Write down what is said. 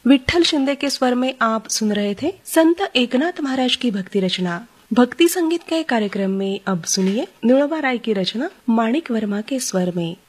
विठ्ठल शिंदे के स्वर में आप सुन रहे थे संत एकनाथ महाराज की भक्ति रचना। भक्ति संगीत के कार्यक्रम में अब सुनिए निळवा राय की रचना माणिक वर्मा के स्वर में।